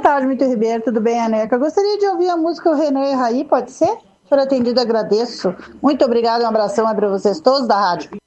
tarde, Milton Ribeiro. Tudo bem, Aneca? Gostaria de ouvir a música O Renan e Raí, pode ser? Se for atendido, agradeço. Muito obrigada, um abração para vocês todos da rádio.